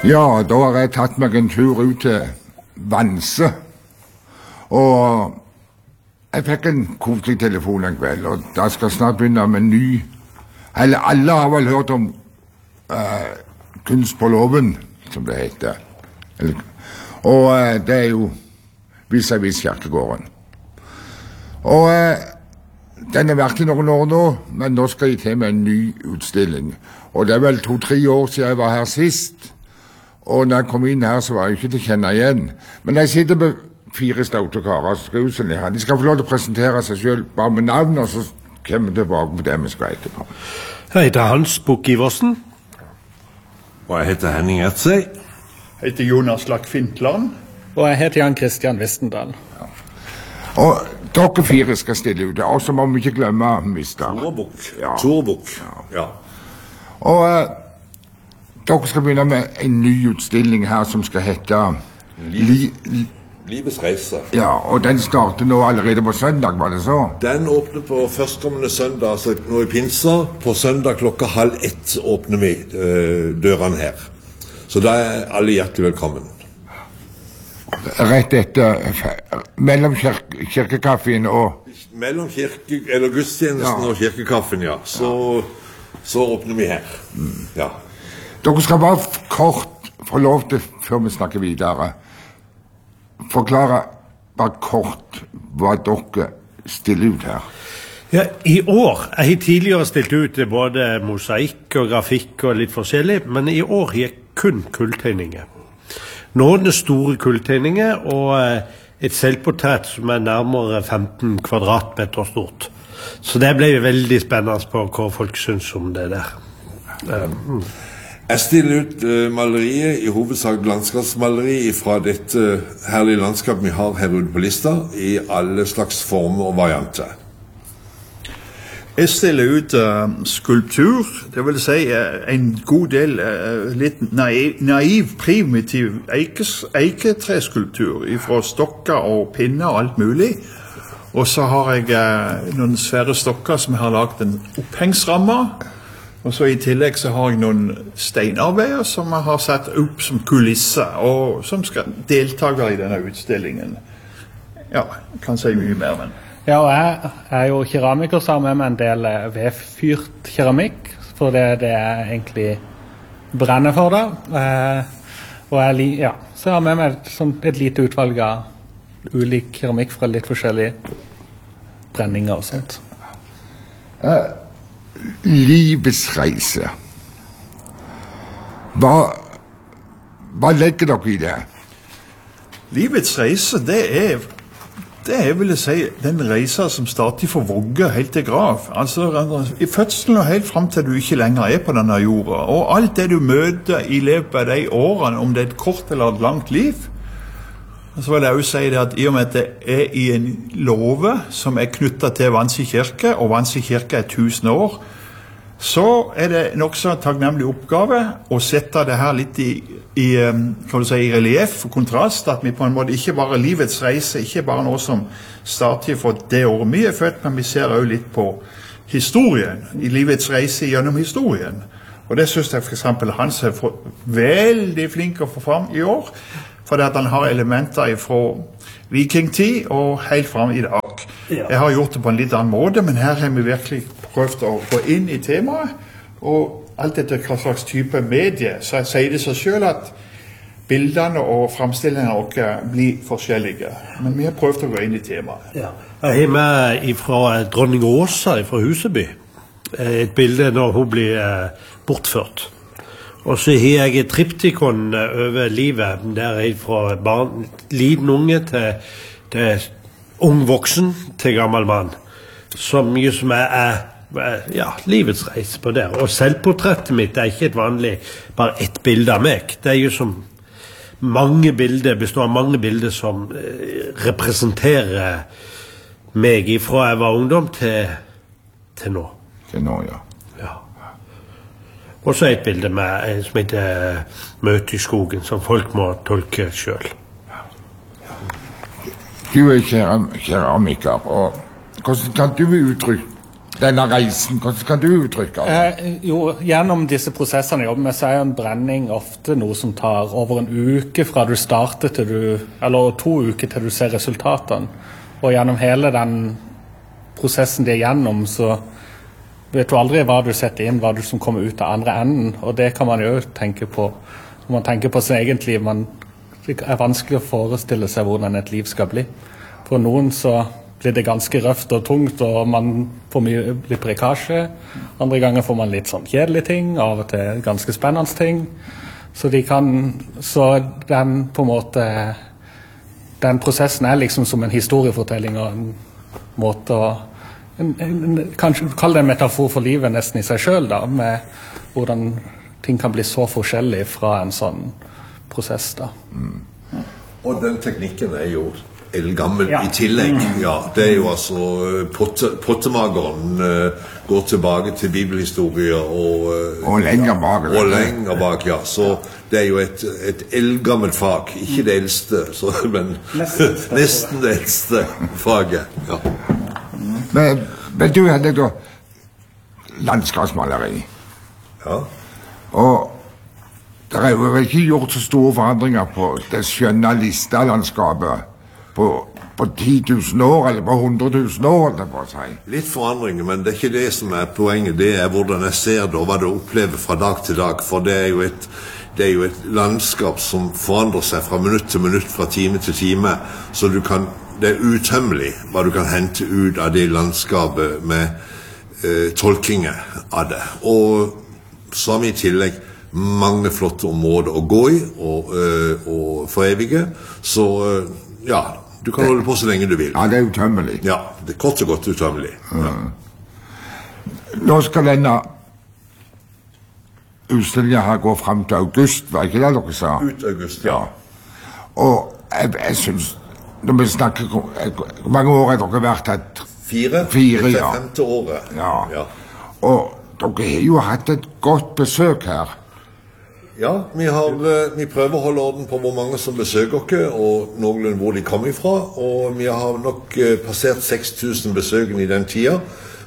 Ja, da har jeg tatt meg en tur ut til Vanse. Og jeg fikk en koselig telefon en kveld, og da skal jeg snart begynne med en ny. Eller alle har vel hørt om Kunst på låven, som det heter. Og det er jo vis-à-vis kirkegården. Og den har vært i noen år nå, men nå skal jeg til med en ny utstilling. Og det er vel 2-3 år siden jeg var her sist. Og når jeg kom inn her, så var jeg ikke til å kjenne igjen. Men jeg sitter med 4 staute karer som skal utstille her. De skal få lov til å presentere seg selv bare med navn, og så kommer vi tilbake på det vi skal etterpå. Jeg heter Hans Bukk Iversen. Og jeg heter Henning Ertsøy. Jeg heter Jonas Lakk Fintland. Og jeg heter Jan Christian Vistendal. Ja. Og dere 4 skal stille ut, og så må vi ikke glemme Mr. Tore Bukk. Ja. Og dere skal begynne med en ny utstilling her som skal hete Livets reise. Ja, og den starter nå allerede på søndag, var det så? Den åpner på førstkommende søndag, altså nå i pinsa. På søndag 12:30 åpner vi dørene her. Så da er alle hjertelig velkommen. Rett etter, mellom kirkekaffen og... Mellom gudstjenesten og kirkekaffen, ja. Så åpner vi her. Ja. Dere skal bare kort få lov til, før vi snakker videre, forklare bare kort hva dere stiller ut her. Ja, i år, jeg har tidligere stilt ut både mosaikk og grafikk og litt forskjellig, men i år har jeg kun kulltegninger. Noen store kulltegninger og et selvportrett som er nærmere 15 kvadratmeter stort. Så det ble veldig spennende på hva folk synes om det der. Jeg stiller ut maleriet, i hovedsak landskapsmaleri fra dette herlige landskapet vi har her ute på lista, i alle slags former og varianter. Jeg stiller ut skulptur, det vil si en god del litt naiv, primitiv eiketreskulptur fra stokker og pinner og alt mulig. Og så har jeg noen svære stokker som jeg har laget en opphengsramme. Og så i tillegg så har jeg noen steinarbeider som jeg har satt opp som kulisse, og som skal deltage i denne utstillingen. Ja, jeg kan si mye mer, men... Ja, og jeg er jo keramiker, så har med meg en del vedfyrt keramikk, for det er egentlig brenner for det. Og så jeg har med meg et lite utvalg av ulik keramikk fra litt forskjellige brenninger og sånt. Livets reise. Hva legger dere i det? Livets reise, det er vil jeg si, den reisa som starter for vogge helt til grav. Altså, i fødselen og helt frem til du ikke lenger er på denne jorda. Og alt det du møter i løpet av de årene, om det er et kort eller et langt liv. Og så vil jeg også si det at i og med at det er i en låve som er knyttet til Vanse kirke, og Vanse kirke er 1000 år, så er det nok så takknemlig oppgave å sette det her litt i relief og kontrast, at vi på en måte ikke bare livets reise, ikke bare noe som starter for det året vi er født, men vi ser også litt på historien, i livets reise gjennom historien. Og det synes jeg for eksempel Hans er veldig flink å få fram i år, fordi at han har elementer fra vikingtid og helt frem i dag. Jeg har gjort det på en litt annen måte, men her har vi virkelig prøvd å gå inn i temaet, og alt etter hva slags type medie, så sier det seg selv at bildene og fremstillingene blir forskjellige. Men vi har prøvd å gå inn i temaet. Ja. Jeg har med fra dronning Åsa fra Huseby et bilde når hun blir bortført. Og så har jeg et triptikon over livet, der jeg fra liten unge til ung voksen til gammel mann, som er livets reise på det. Og selvportrettet mitt er ikke et vanlig, bare ett bilde av meg. Det er jo som mange bilder, består av mange bilder som representerer meg fra jeg var ungdom til nå. Til nå, ja. Og så et bilde som heter Møte i skogen, som folk må tolke selv. Du er keramiker, og hvordan kan du denne reisen? Hvordan kan du uttrykke det? Jo, gjennom disse prosessene jeg jobber med, så er jo en brenning ofte noe som tar over en uke fra du starter til eller 2 uker til du ser resultatene. Og gjennom hele den prosessen de er gjennom, så vet du aldri hva du setter inn, hva du som kommer ut av andre enden. Og det kan man jo tenke på. Når man tenker på sin eget liv, det er vanskelig å forestille seg hvordan et liv skal bli. For noen så blir det ganske røft og tungt, og man får litt brekkasje. Andre ganger får man litt sånn kjedelige ting, av og til ganske spennende ting. Så den på en måte, den prosessen er liksom som en historiefortelling og en måte å, kanskje kalle det en metafor for livet nesten i seg selv da, med hvordan ting kan bli så forskjellig fra en sånn prosess da. Og den teknikken er jo eldgammel i tillegg. Ja, det er jo altså pottemageren går tilbake til bibelhistorier og lenger bak. Og lenger bak, ja. Så det er jo et eldgammelt fag. Ikke det eldste, men nesten det eldste faget. Ja. Men du hadde da landskapsmaleri. Ja. Og det er jo ikke gjort så store forandringer på det skjønne listelandskapet på 10 000 år, eller på 100 000 år, det på å si. Litt forandringer, men det er ikke det som er poenget. Det er hvordan jeg ser det, og hva du opplever fra dag til dag. For det er jo et landskap som forandrer seg fra minutt til minutt, fra time til time. Så det er utømmelig hva du kan hente ut av det landskapet med tolkinger av det. Og så har vi i tillegg mange flotte områder å gå i og forevige. Så ja, du kan holde på så lenge du vil. Ja, det er utømmelig. Ja, det er kort og godt utømmelig. Ja. Nå skal denne utstillingen her gå frem til august, var ikke det dere sa? Ut august, ja. Og jeg synes, når vi snakker, hvor mange år har dere vært her? 4, ja. 5. året. Ja. Og dere har jo hatt et godt besøk her. Ja, vi prøver å holde orden på hvor mange som besøker oss, og noenlunde hvor de kommer ifra. Og vi har nok passert 6000 besøkende i den tida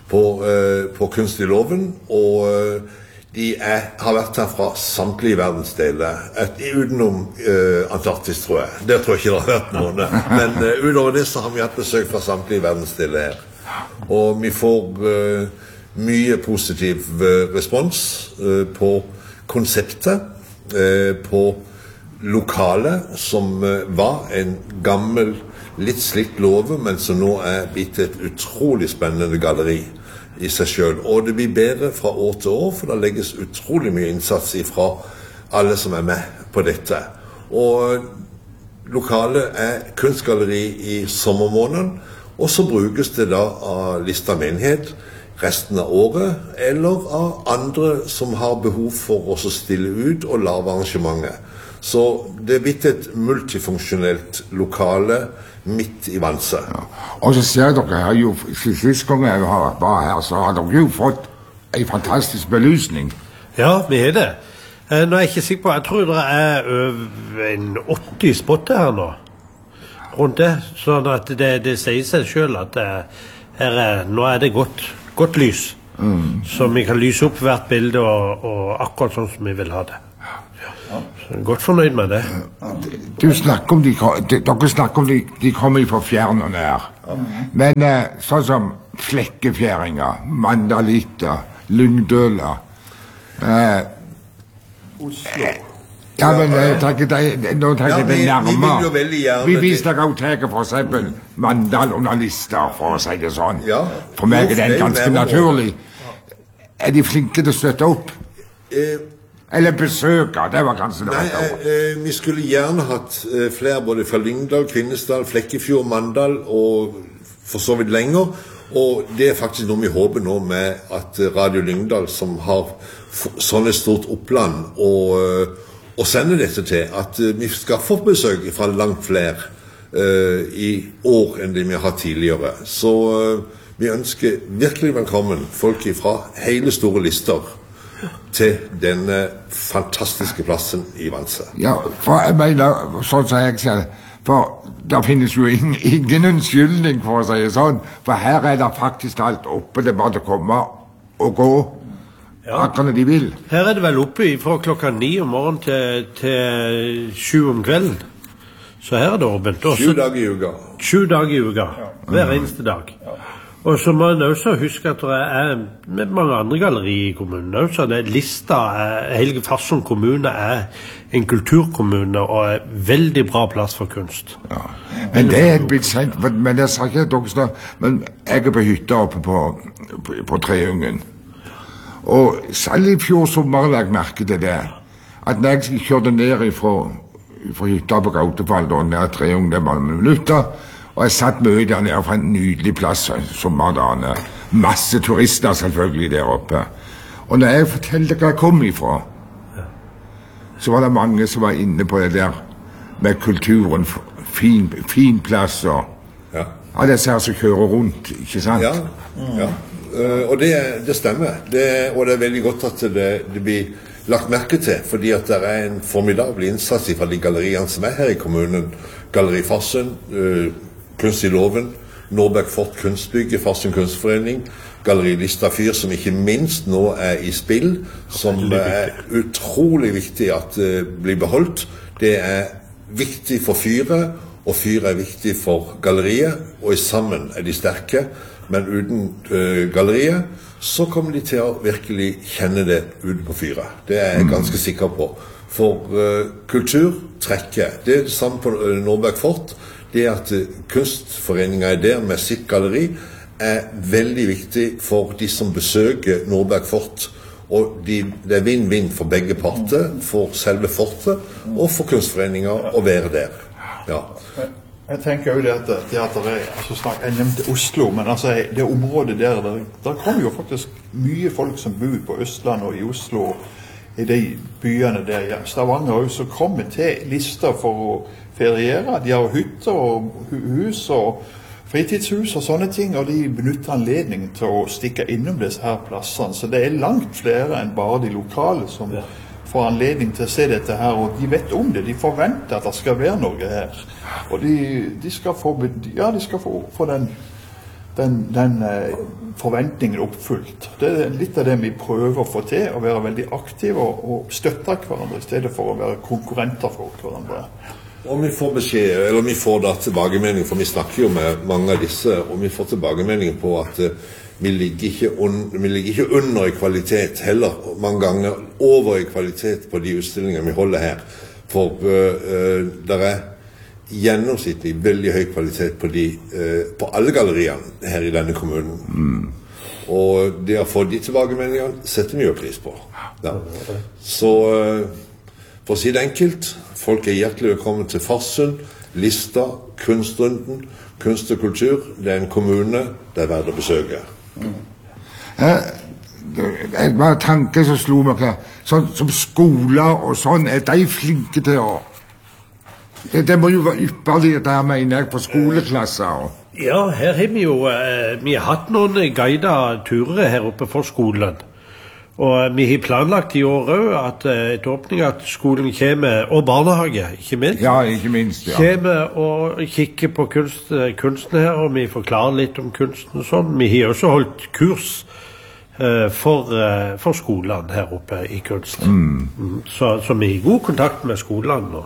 på Kunst i Låven. Og de har vært her fra samtlige verdensdeler, utenom Antarktis, tror jeg. Der tror jeg ikke det har vært noen. Men utover det så har vi hatt besøk fra samtlige verdensdeler her. Og vi får mye positiv respons på konseptet, på lokalet, som var en gammel, litt slitt låve, men som nå er blitt et utrolig spennende galleri i seg selv. Og det blir bedre fra år til år, for det legges utrolig mye innsats fra alle som er med på dette. Og lokalet er kunstgalleri i sommermåneden, og så brukes det da av Lista menighet resten av året, eller av andre som har behov for å stille ut og lave arrangementer. Så det er blitt et multifunksjonelt lokale midt i Vanse. Ja. Og så ser dere her jo, sist gang jeg var her, så har dere jo fått en fantastisk belysning. Ja, vi er det. Nå er jeg ikke sikker på, jeg tror det er over en 80 spotter her nå, rundt det, sånn at det sier seg selv at nå er det godt lys, så vi kan lyse opp hvert bilde og akkurat sånn som vi vil ha det. Ja. Så jeg er godt fornøyd med det. Dere snakker om de kommer fra fjern og nær, men sånn som flekkefjæringer, mandalitter, lyngdøler, Oslo. ja, men nå tenker jeg det nærmere. Vi viser deg også for eksempel Mandal-journalister, for å si det sånn. Ja. For meg er det ganske naturlig. Er de flinke til å støtte opp? Eller besøke, det var kanskje det rette ord. Vi skulle gjerne hatt flere, både fra Lyngdal, Kvinesdal, Flekkefjord, Mandal, og for så vidt lenger. Og det er faktisk noe vi håper nå med at Radio Lyngdal, som har sånn et stort oppland, og sender dette til, at vi skal få besøk fra langt flere i år enn det vi har hatt tidligere. Så vi ønsker virkelig velkommen folk fra hele store lister til denne fantastiske plassen i Vanse. Ja, for jeg mener, sånn som jeg ser det, for det finnes jo ingen unnskyldning, for å si det sånn, for her det faktisk alt oppe, det er bare å komme og gå akkurat når de vil. Her det vel oppe fra klokka 9 om morgenen til 7 om kvelden. Så her det åpent. 7 dager i uka. 7 dager i uka, hver eneste dag. Og så må en også huske at det med mange andre gallerier i kommunen også, det lista, Helge Farsund kommune en kulturkommune og veldig bra plass for kunst. Ja. Men det blitt sent, men det sa ikke dere, men jeg på hytta oppe på Treungen. Og selv i fjor sommer jeg merket det at når jeg kjørte ned fra hytta på Gautefall, da ned Treungen, det var noen minutter, og jeg satt mye der nede fra en nydelig plass, sommerdagene. Masse turister selvfølgelig der oppe. Og når jeg fortalte hva jeg kom ifra, så var det mange som var inne på det der med kulturen, fin plass og disse her som kjører rundt, ikke sant? Ja. Og det stemmer. Og det er veldig godt at det blir lagt merke til, fordi at det en formidabel innsats fra de galleriene som her i kommunen. Galleri Farsund, Kunst i Loven, Nordberg Fort Kunstbygge, Farsund Kunstforening, Galleri Lista Fyr, som ikke minst nå i spill, som utrolig viktig at blir beholdt. Det viktig for Fyret, og Fyret viktig for galleriet, og sammen de sterke, men uten galleriet, så kommer de til å virkelig kjenne det ute på Fyret. Det jeg ganske sikker på. For kultur trekker. Det det samme på Nordberg Fort, det at kunstforeningen der med sitt galleri veldig viktig for de som besøker Nordberg Fort, og det vinn-vinn for begge parter, for selve fortet og for kunstforeningen å være der. Ja. Jeg tenker jo det at jeg nevnte Oslo, men altså det området der kommer jo faktisk mye folk som bor på Østland og i Oslo, i de byene der, Stavanger også, som kommer til lister for å feriere. De har hytter og hus og fritidshus og sånne ting, og de benytter anledningen til å stikke innom disse her plassene. Så det langt flere enn bare de lokale som får anledning til å se dette her, og de vet om det. De forventer at det skal være noe her. Og de skal få den forventningen oppfylt. Det litt av det vi prøver å få til, å være veldig aktive og støtte hverandre i stedet for å være konkurrenter for hverandre. Og vi får beskjed, eller vi får da tilbakemelding, for vi snakker jo med mange av disse, og vi får tilbakemelding på at vi ligger ikke under i kvalitet heller, mange ganger over i kvalitet på de utstillingene vi holder her. For det gjennomsnittlig veldig høy kvalitet på alle galleriene her i denne kommunen. Og det å få de tilbakemeldingene setter vi jo pris på. Ja. Så for å si det enkelt, folk hjertelig velkommen til Farsund, Lista, Kunstrunden, Kunst og kultur. Det en kommune, det verdt å besøke. Det var en tanke som slo meg her. Sånn som skoler og sånn, de flinke til å... Det må jo være ypperlig der, mener jeg, på skoleklasser. Ja, her har vi har hatt noen guidede turer her oppe for skolen. Og vi har planlagt i år også at et åpning at skolen kommer, og barnehage, ikke minst. Ja, ikke minst, ja. Kommer og kikker på kunsten her, og vi forklarer litt om kunsten og sånn. Vi har også holdt kurs for skolene her oppe i kunst. Så vi har god kontakt med skolene.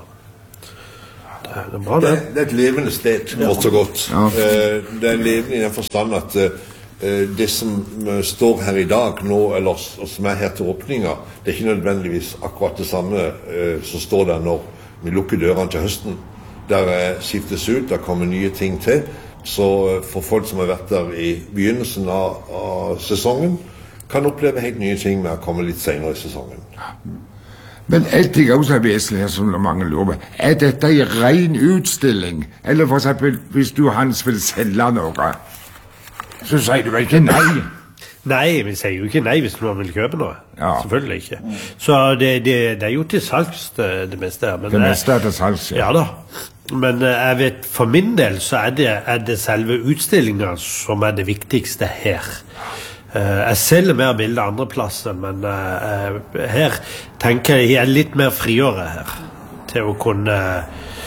Det et levende sted, godt og godt. Ja. Det levende i den forstand at det som står her i dag nå, eller som her til åpninger, det ikke nødvendigvis akkurat det samme som står der når vi lukker dørene til høsten. Der skiftes ut, der kommer nye ting til. Så for folk som har vært der i begynnelsen av sesongen, kan oppleve helt nye ting med å komme litt senere i sesongen. Men et ting også vesentlig her som mange lurer på, dette en ren utstilling? Eller for eksempel, hvis du Hans vil selge noe, så sier du vel ikke nei? Nei, vi sier jo ikke nei hvis man vil kjøpe noe. Ja. Selvfølgelig ikke. Så det jo til salgs det meste her. Det meste til salgs, ja. Ja da. Men jeg vet, for min del så det selve utstillingen som det viktigste her. Jeg selger mer bilder andre plasser, men her tenker jeg litt mer friere her, til å kunne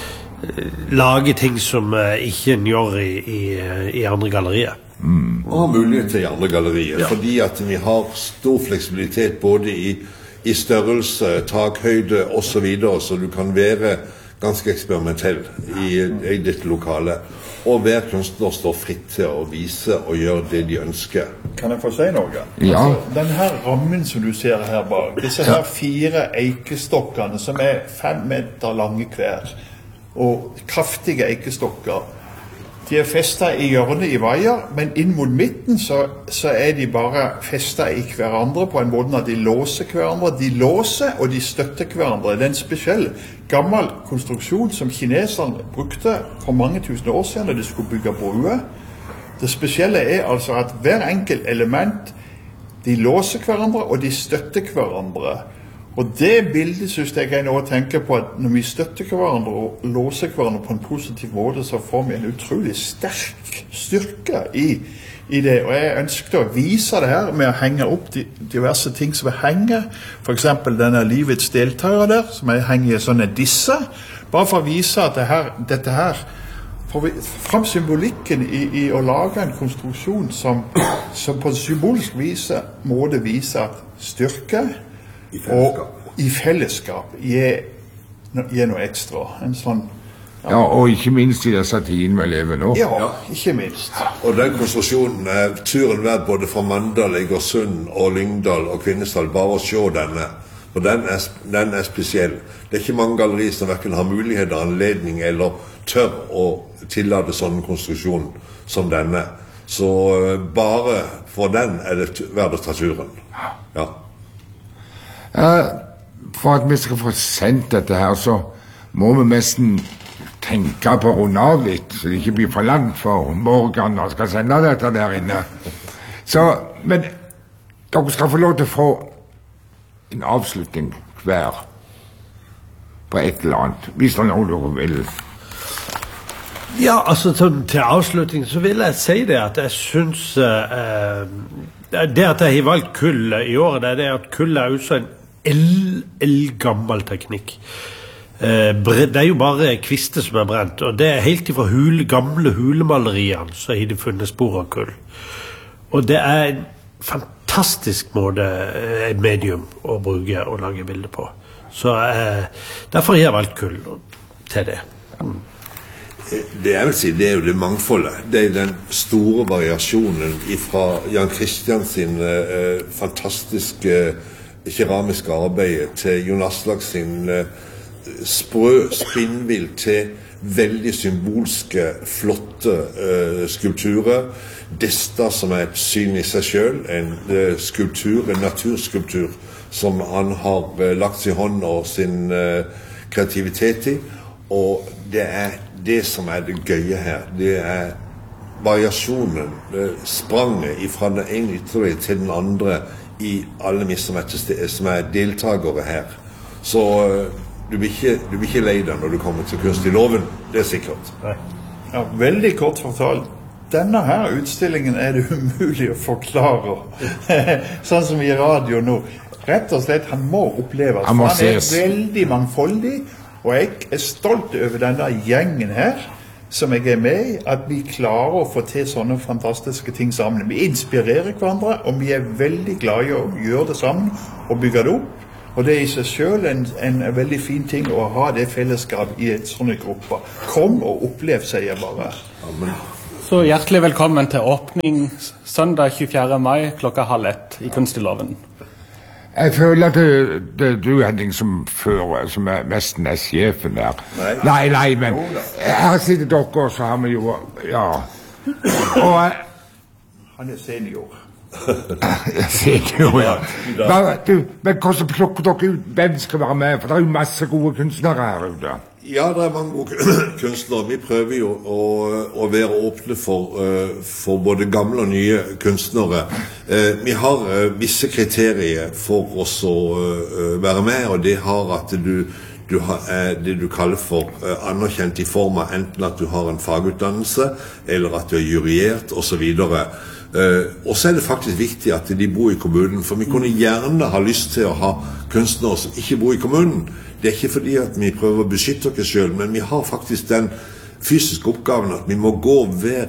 lage ting som ikke en gjør i andre gallerier. Og har mulighet til i andre gallerier, fordi at vi har stor fleksibilitet både i størrelse, takhøyde og så videre, så du kan være ganske eksperimentell i ditt lokale. Og hver kunstner står fritt til å vise og gjøre det de ønsker. Kan jeg få si noe? Ja. Altså, den her rammen som du ser her bak, disse her 4 eikestokkene som 5 meter lange hver, og kraftige eikestokker, de festet i hjørnet i veier, men inn mot midten så de bare festet i hverandre på en måte at de låser hverandre. De låser og de støtter hverandre. Det er en spesiell gammel konstruksjon som kineserne brukte for mange tusen år siden når de skulle bygge broer. Det spesielle altså at hver enkelt element, de låser hverandre og de støtter hverandre. Og det bildet synes jeg nå å tenke på at når vi støtter hverandre og låser hverandre på en positiv måte, så får vi en utrolig sterk styrke i det. Og jeg ønsket å vise det her med å henge opp diverse ting som henger. For eksempel denne livets deltakere der, som henger i sånne disse. Bare for å vise at dette her får vi frem symbolikken i å lage en konstruksjon som på en symbolsk måte viser at styrke og i fellesskap gir noe ekstra. En sånn, Ja, og ikke minst i disse tiden vi lever nå. ja, ikke minst. Og den konstruksjonen turen verdt både fra Mandal, Egersund og Lyngdal og Kvinesdal, bare å se denne. For den spesiell. Det ikke mange gallerier som hverken har mulighet, anledning eller tør å tillate sånn konstruksjon som denne. Så bare for den det verdt å ta turen. Ja. For at vi skal få sendt dette her, så må vi nesten tenke på å runde av litt, så det ikke blir for langt for Morgan og skal sende dette der inne. Så, men dere skal få lov til å få en avslutning hver på et eller annet, hvis det er noe dere vil. Ja, altså til avslutning så vil jeg si det at jeg synes det at jeg har valgt kull i året, det at kull også en eldgammel teknikk. Det jo bare kvister som brent, og det helt ifra gamle hulemaleriene så har de funnet spor av kull. Og det en fantastisk måte, et medium å bruke og lage bilder på. Så derfor har jeg valgt kull til det. Det jeg vil si, det jo det mangfoldet. Det den store variasjonen fra Jan Christian sin fantastiske keramiske arbeid til Jon Aslak sin sprø spinnvill til veldig symbolske, flotte skulpturer. Desta som et syn i seg selv, en skulptur, en naturskulptur som han har lagt sin hånd og sin kreativitet i. Og det det som det gøye her. Det variasjonen, spranget fra den ene ytterligere til den andre i alle vi som deltakere her. Så du blir ikke lei deg når du kommer til Kunst i Loven, det sikkert. Ja, veldig kort fortalt. Denne her utstillingen det umulig å forklare. Sånn som i radio nå. Rett og slett, han må oppleves. Han veldig mangfoldig, og jeg stolt over denne gjengen her, som jeg med i, at vi klarer å få til sånne fantastiske ting sammen. Vi inspirerer hverandre, og vi veldig glade i å gjøre det sammen og bygge det opp. Og det i seg selv en veldig fin ting å ha det fellesskap i et sånne gruppe. Kom og opplev, sier jeg bare. Amen. Så hjertelig velkommen til åpning søndag 24. mai klokka 12:30 i Kunst i Loven. Jeg føler at det du, Henning, som fører, som nesten sjefen der. Nei, men her sitter dere, så har vi jo, ja. Og Han senior. Senior, ja. Men hvordan plukker dere ut hvem skal være med? For det jo masse gode kunstnere her ute. Ja, det mange gode kunstnere. Vi prøver jo å være åpne for både gamle og nye kunstnere. Vi har visse kriterier for oss å være med, og det har at du har det du kaller for anerkjent i form av enten at du har en fagutdannelse, eller at du juryert, og så videre. Og så det faktisk viktig at de bor i kommunen, for vi kunne gjerne ha lyst til å ha kunstnere som ikke bor i kommunen. Det ikke fordi at vi prøver å beskytte oss selv, men vi har faktisk den fysiske oppgaven at vi må gå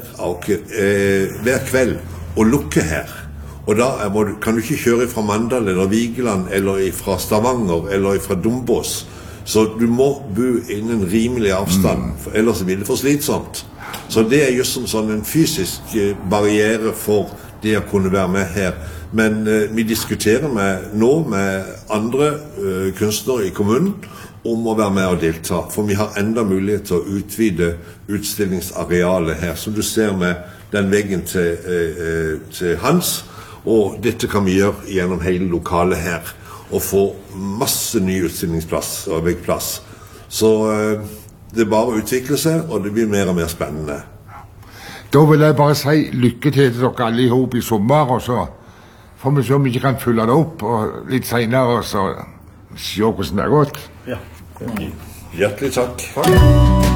hver kveld og lukke her. Og da kan du ikke kjøre fra Mandal eller Vigeland eller fra Stavanger eller fra Dombås. Så du må bo innen rimelig avstand, for ellers blir det for slitsomt. Så det just som sånn en fysisk barriere for det å kunne være med her. Men vi diskuterer nå med andre kunstnere i kommunen om å være med og delta. For vi har enda mulighet til å utvide utstillingsarealet her, som du ser med den veggen til Hans. Og dette kan vi gjøre gjennom hele lokalet her, og få masse ny utstillingsplass og veggplass. Så det bare å utvikle seg, og det blir mer og mer spennende. Da vil jeg bare si lykke til dere alle i hop i sommer, og så får vi se om vi ikke kan fylle det opp, og litt senere, og så se hvordan det har gått. Ja. Hjertelig takk.